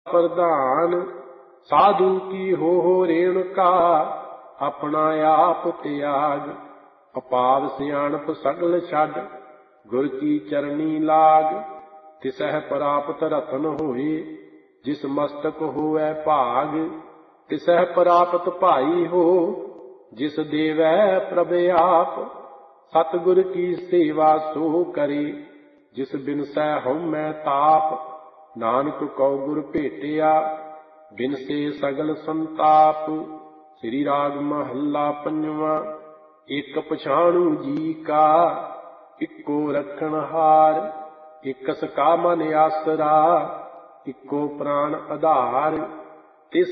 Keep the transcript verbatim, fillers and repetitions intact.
प्रधान साधु की हो हो रेणुका अपना आप त्याग अपार सियाणप सगल छड गुर की चरनी लाग तिसह प्राप्त रतन होए जिस मस्तक होवै भाग तिसह प्राप्त भाई हो जिस देवै प्रभ आप सतगुर की सेवा सो करे जिस बिन सै हउमੈ ताप नानक कौ गुर भेटिया बिन से सगल संताप। श्री राग महला पंजवा। एक पछाणु जी का इक्को रखण हार इकस का मन आसरा इक्को प्राण आधार